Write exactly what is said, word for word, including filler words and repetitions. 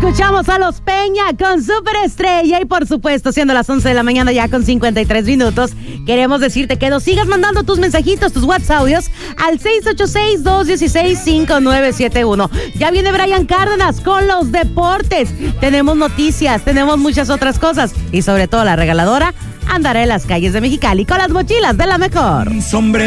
Escuchamos a Los Peña con Superestrella y por supuesto, siendo las once de la mañana ya con cincuenta y tres minutos, queremos decirte que nos sigas mandando tus mensajitos, tus WhatsApp audios al seis ocho seis, dos uno seis, cinco nueve siete uno. Ya viene Brian Cárdenas con los deportes. Tenemos noticias, tenemos muchas otras cosas y sobre todo la regaladora andará en las calles de Mexicali con las mochilas de la mejor. Un sombrero.